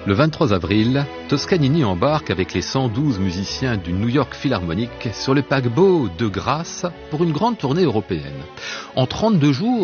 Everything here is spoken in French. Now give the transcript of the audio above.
Le 23 avril, Toscanini embarque avec les 112 musiciens du New York Philharmonic sur le paquebot de Grasse pour une grande tournée européenne. En 32 jours,